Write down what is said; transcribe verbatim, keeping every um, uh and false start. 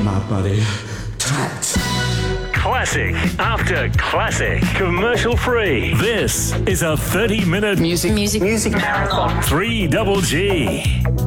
my buddy. Tight. Classic after classic, commercial free. This is a thirty minute music, music, music marathon. three double G.